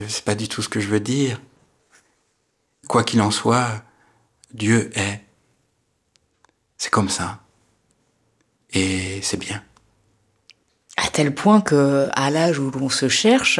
C'est pas du tout ce que je veux dire. Quoi qu'il en soit, Dieu est. C'est comme ça. Et c'est bien. À tel point que, à l'âge où l'on se cherche,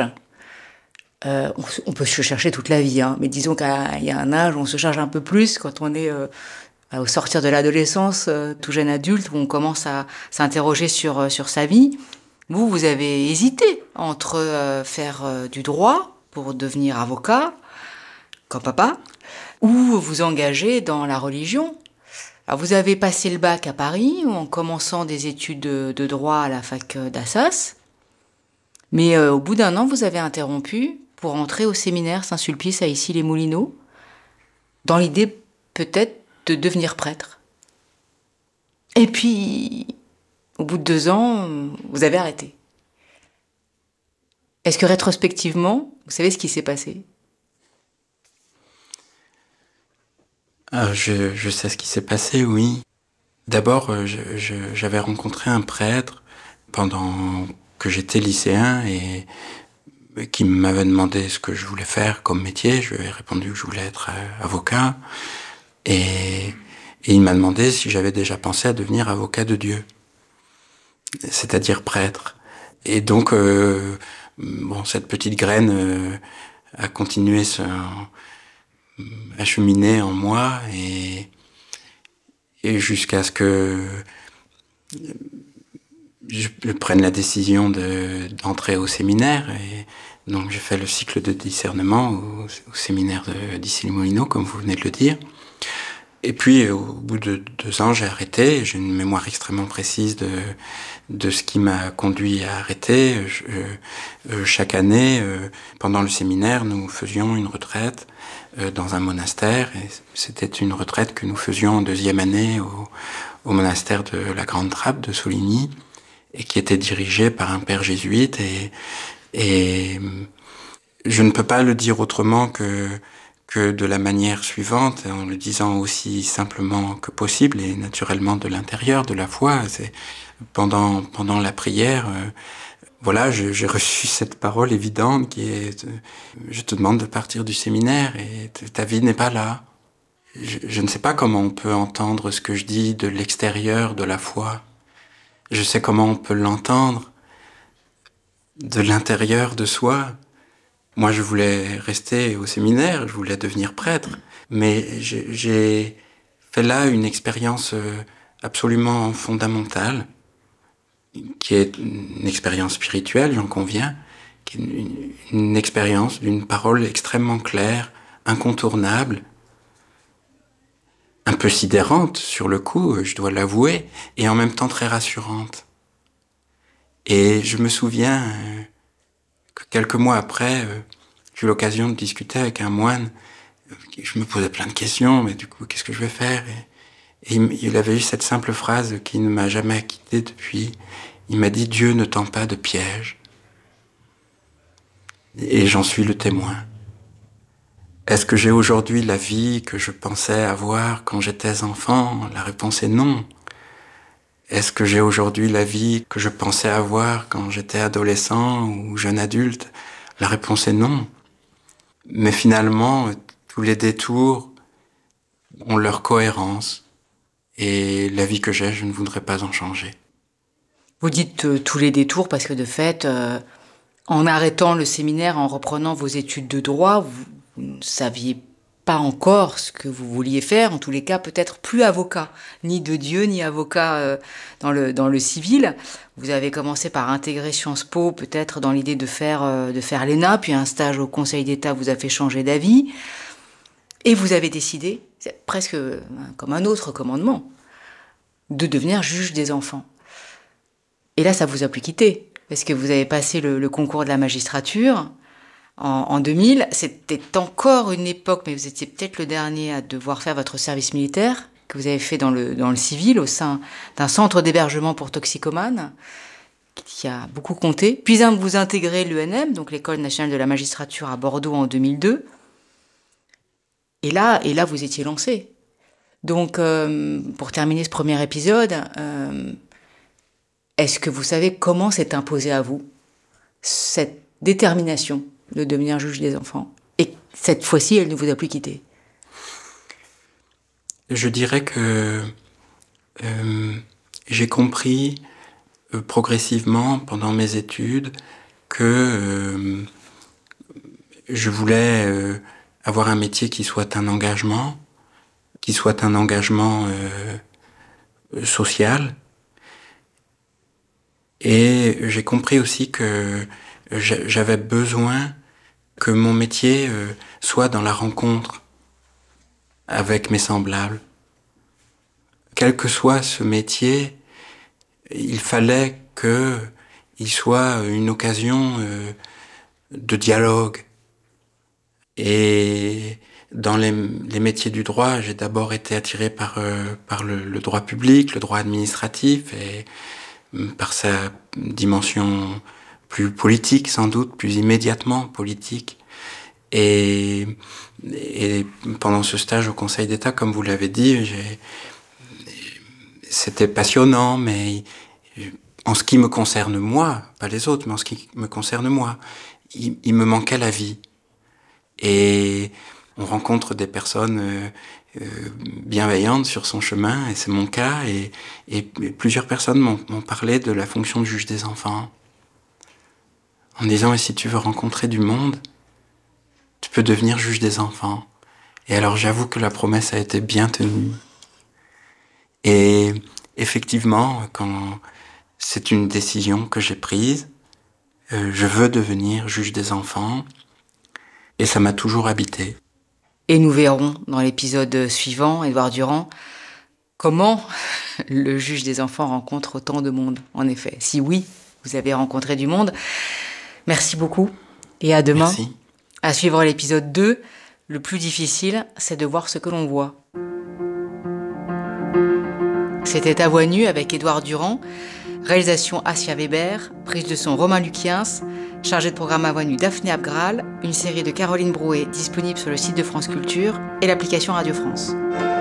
on peut se chercher toute la vie, hein, mais disons qu'il y a un âge où on se cherche un peu plus quand on est au sortir de l'adolescence, tout jeune adulte, où on commence à s'interroger sur sa vie. Vous avez hésité entre faire du droit pour devenir avocat, comme papa, ou vous engager dans la religion. Alors vous avez passé le bac à Paris en commençant des études de droit à la fac d'Assas, mais au bout d'un an, vous avez interrompu pour entrer au séminaire Saint-Sulpice à Issy-les-Moulineaux, dans l'idée peut-être de devenir prêtre. Et puis, au bout de 2 ans, vous avez arrêté. Est-ce que rétrospectivement, vous savez ce qui s'est passé? Je sais ce qui s'est passé, oui. D'abord, j'avais rencontré un prêtre pendant que j'étais lycéen et qui m'avait demandé ce que je voulais faire comme métier. Je lui ai répondu que je voulais être avocat. Et il m'a demandé si j'avais déjà pensé à devenir avocat de Dieu, c'est-à-dire prêtre. Et donc, cette petite graine a continué à cheminer en moi et jusqu'à ce que je prenne la décision d'entrer au séminaire. Et donc j'ai fait le cycle de discernement au séminaire d'Issy-les-Moulineaux, comme vous venez de le dire. Et puis au bout de 2 ans, j'ai arrêté. J'ai une mémoire extrêmement précise de ce qui m'a conduit à arrêter. Chaque année, pendant le séminaire, nous faisions une retraite dans un monastère. Et c'était une retraite que nous faisions en 2e année au monastère de la Grande Trappe de Soligny, et qui était dirigé par un père jésuite. Et je ne peux pas le dire autrement que de la manière suivante, en le disant aussi simplement que possible, et naturellement de l'intérieur, de la foi. C'est pendant la prière, j'ai reçu cette parole évidente qui est je te demande de partir du séminaire et ta vie n'est pas là. Je ne sais pas comment on peut entendre ce que je dis de l'extérieur de la foi. Je sais comment on peut l'entendre de l'intérieur de soi. Moi, je voulais rester au séminaire, je voulais devenir prêtre, mais j'ai fait là une expérience absolument fondamentale, qui est une expérience spirituelle, j'en conviens, qui est une expérience d'une parole extrêmement claire, incontournable, un peu sidérante sur le coup, je dois l'avouer, et en même temps très rassurante. Et je me souviens que quelques mois après, j'ai eu l'occasion de discuter avec un moine. Je me posais plein de questions, mais du coup, qu'est-ce que je vais faire? Et il avait eu cette simple phrase qui ne m'a jamais quitté depuis. Il m'a dit « Dieu ne tend pas de piège ». Et j'en suis le témoin. Est-ce que j'ai aujourd'hui la vie que je pensais avoir quand j'étais enfant? La réponse est non. Est-ce que j'ai aujourd'hui la vie que je pensais avoir quand j'étais adolescent ou jeune adulte? La réponse est non. Mais finalement, tous les détours ont leur cohérence. Et la vie que j'ai, je ne voudrais pas en changer. Vous dites tous les détours parce que de fait, en arrêtant le séminaire, en reprenant vos études de droit, vous ne saviez pas encore ce que vous vouliez faire, en tous les cas peut-être plus avocat, ni de Dieu, ni avocat dans le civil. Vous avez commencé par intégrer Sciences Po, peut-être dans l'idée de faire l'ENA, puis un stage au Conseil d'État vous a fait changer d'avis. Et vous avez décidé, c'est presque comme un autre commandement, de devenir juge des enfants. Et là, ça vous a plus quitté, parce que vous avez passé le concours de la magistrature en 2000. C'était encore une époque, mais vous étiez peut-être le dernier à devoir faire votre service militaire, que vous avez fait dans le civil, au sein d'un centre d'hébergement pour toxicomanes, qui a beaucoup compté. Puis vous intégrez l'ENM, donc l'École nationale de la magistrature à Bordeaux en 2002. Et là, vous étiez lancé. Donc, pour terminer ce premier épisode, est-ce que vous savez comment s'est imposée à vous cette détermination de devenir juge des enfants. Et cette fois-ci, elle ne vous a plus quitté. Je dirais que j'ai compris progressivement pendant mes études que je voulais avoir un métier qui soit un engagement social. Et j'ai compris aussi que j'avais besoin que mon métier soit dans la rencontre avec mes semblables. Quel que soit ce métier, il fallait qu'il soit une occasion de dialogue. Et dans les métiers du droit, j'ai d'abord été attiré par le droit public, le droit administratif, et par sa dimension plus politique sans doute, plus immédiatement politique. Et pendant ce stage au Conseil d'État, comme vous l'avez dit, c'était passionnant, mais en ce qui me concerne moi, pas les autres, mais en ce qui me concerne moi, il me manquait la vie. Et on rencontre des personnes bienveillantes sur son chemin, et c'est mon cas, et plusieurs personnes m'ont parlé de la fonction de juge des enfants, en disant, et si tu veux rencontrer du monde, tu peux devenir juge des enfants. Et alors j'avoue que la promesse a été bien tenue. Et effectivement, quand c'est une décision que j'ai prise, je veux devenir juge des enfants, et ça m'a toujours habité. Et nous verrons dans l'épisode suivant, Édouard Durand, comment le juge des enfants rencontre autant de monde, en effet. Si oui, vous avez rencontré du monde. Merci beaucoup et à demain. Merci. À suivre l'épisode 2, le plus difficile, c'est de voir ce que l'on voit. C'était À Voix nue avec Édouard Durand, réalisation Assia Weber, prise de son Romain Luquiens, chargé de programme À Voix nue Daphné Abgral, une série de Caroline Brouet disponible sur le site de France Culture et l'application Radio France.